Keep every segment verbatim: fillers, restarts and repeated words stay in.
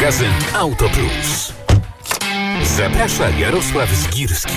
Magazyn Auto Plus. Zaprasza Jarosław Zgirski.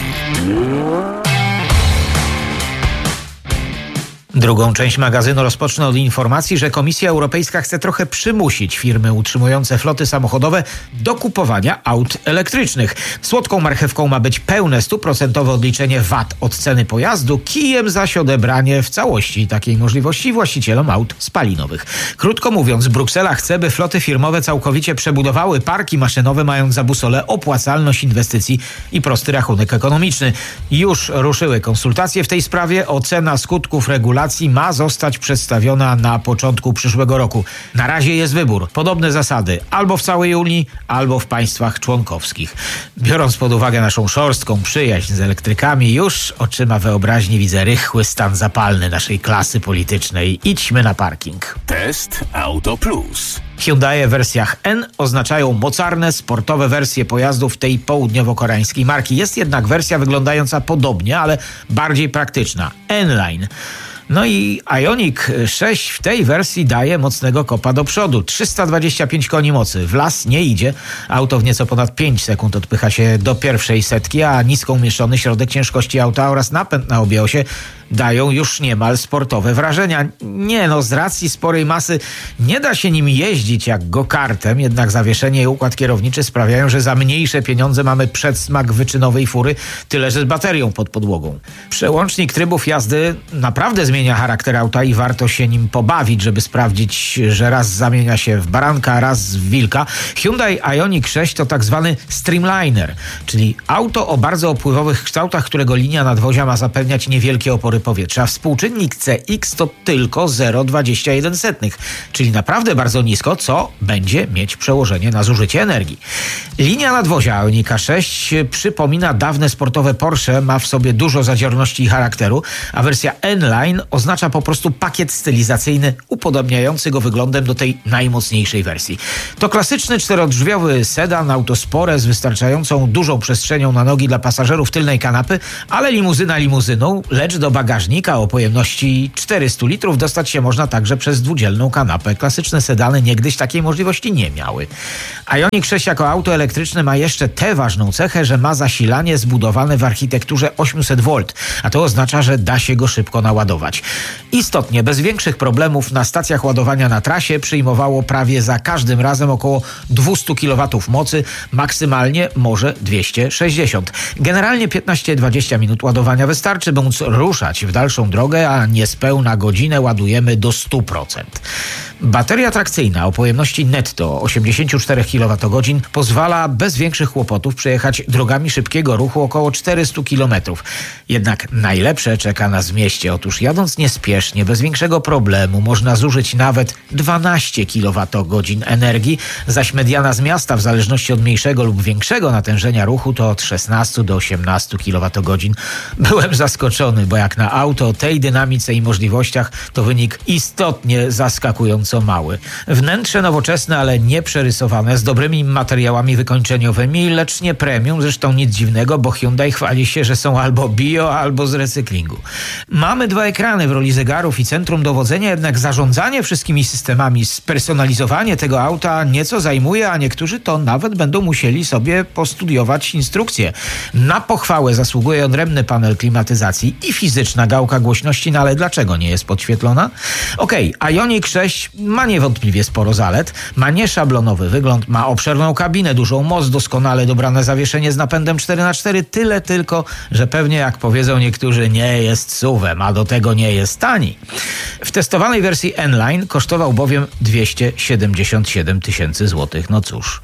Drugą część magazynu rozpocznę od informacji, że Komisja Europejska chce trochę przymusić firmy utrzymujące floty samochodowe do kupowania aut elektrycznych. Słodką marchewką ma być pełne stuprocentowe odliczenie V A T od ceny pojazdu, kijem zaś odebranie w całości takiej możliwości właścicielom aut spalinowych. Krótko mówiąc, Bruksela chce, by floty firmowe całkowicie przebudowały parki maszynowe, mając za busolę opłacalność inwestycji i prosty rachunek ekonomiczny. Już ruszyły konsultacje w tej sprawie. Ocena skutków regulacji ma zostać przedstawiona na początku przyszłego roku. Na razie jest wybór. Podobne zasady albo w całej Unii, albo w państwach członkowskich. Biorąc pod uwagę naszą szorstką przyjaźń z elektrykami, już oczyma wyobraźni widzę rychły stan zapalny naszej klasy politycznej. Idźmy na parking. Test Auto Plus. Hyundai w wersjach N oznaczają mocarne, sportowe wersje pojazdów tej południowo-koreańskiej marki. Jest jednak wersja wyglądająca podobnie, ale bardziej praktyczna. N-Line. No i Ioniq sześć w tej wersji daje mocnego kopa do przodu. trzysta dwadzieścia pięć koni mocy. W las nie idzie. Auto w nieco ponad pięć sekund odpycha się do pierwszej setki, a nisko umieszczony środek ciężkości auta oraz napęd na obie osie dają już niemal sportowe wrażenia. Nie no, z racji sporej masy nie da się nim jeździć jak go-kartem, jednak zawieszenie i układ kierowniczy sprawiają, że za mniejsze pieniądze mamy przedsmak wyczynowej fury, tyle że z baterią pod podłogą. Przełącznik trybów jazdy naprawdę zmienia charakter auta i warto się nim pobawić, żeby sprawdzić, że raz zamienia się w baranka, raz w wilka. Hyundai Ioniq sześć to tak zwany streamliner, czyli auto o bardzo opływowych kształtach, którego linia nadwozia ma zapewniać niewielkie opory powietrza. Współczynnik C X to tylko zero przecinek dwadzieścia jeden, czyli naprawdę bardzo nisko, co będzie mieć przełożenie na zużycie energii. Linia nadwozia Ioniqa sześć przypomina dawne sportowe Porsche, ma w sobie dużo zadziorności i charakteru, a wersja N-Line oznacza po prostu pakiet stylizacyjny upodobniający go wyglądem do tej najmocniejszej wersji. To klasyczny czterodrzwiowy sedan, auto spore z wystarczającą dużą przestrzenią na nogi dla pasażerów tylnej kanapy, ale limuzyna limuzyną, lecz do bagażnika o pojemności czterysta litrów dostać się można także przez dwudzielną kanapę. Klasyczne sedany niegdyś takiej możliwości nie miały. Ioniq sześć jako auto elektryczne ma jeszcze tę ważną cechę, że ma zasilanie zbudowane w architekturze osiemset wolt, a to oznacza, że da się go szybko naładować. Istotnie, bez większych problemów na stacjach ładowania na trasie przyjmowało prawie za każdym razem około dwieście kilowatów mocy, maksymalnie może dwieście sześćdziesiąt. Generalnie piętnaście do dwudziestu minut ładowania wystarczy, by móc ruszać w dalszą drogę, a niespełna godzinę ładujemy do stu procent. Bateria trakcyjna o pojemności netto osiemdziesiąt cztery kilowatogodziny pozwala bez większych kłopotów przejechać drogami szybkiego ruchu około czterysta kilometrów. Jednak najlepsze czeka nas w mieście. Otóż jadąc niespiesznie, bez większego problemu można zużyć nawet dwanaście kilowatogodzin energii, zaś mediana z miasta w zależności od mniejszego lub większego natężenia ruchu to od szesnastu do osiemnastu kilowatogodzin. Byłem zaskoczony, bo jak na auto o tej dynamice i możliwościach to wynik istotnie zaskakująco mały. Wnętrze nowoczesne, ale nie przerysowane, z dobrymi materiałami wykończeniowymi, lecz nie premium. Zresztą nic dziwnego, bo Hyundai chwali się, że są albo bio, albo z recyklingu. Mamy dwa ekrany w roli zegarów i centrum dowodzenia, jednak zarządzanie wszystkimi systemami, spersonalizowanie tego auta nieco zajmuje, a niektórzy to nawet będą musieli sobie postudiować instrukcje. Na pochwałę zasługuje odrębny panel klimatyzacji i fizyczna gałka głośności, no ale dlaczego nie jest podświetlona? Okej, okay, Ioniq sześć ma niewątpliwie sporo zalet. Ma nieszablonowy wygląd, ma obszerną kabinę, dużą moc, doskonale dobrane zawieszenie z napędem cztery na cztery, tyle tylko, że pewnie jak powiedzą niektórzy, nie jest suwem, a do tego nie jest tani. W testowanej wersji N-Line kosztował bowiem dwieście siedemdziesiąt siedem tysięcy złotych. No cóż...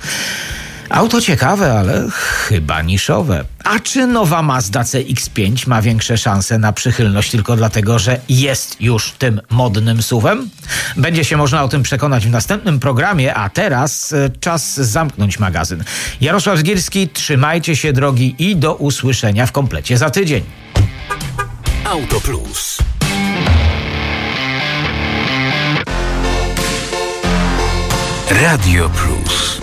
Auto ciekawe, ale chyba niszowe. A czy nowa Mazda C X pięć ma większe szanse na przychylność tylko dlatego, że jest już tym modnym suwem? Będzie się można o tym przekonać w następnym programie, a teraz czas zamknąć magazyn. Jarosław Zgirski, trzymajcie się drogi i do usłyszenia w komplecie za tydzień. Auto Plus. Radio Plus.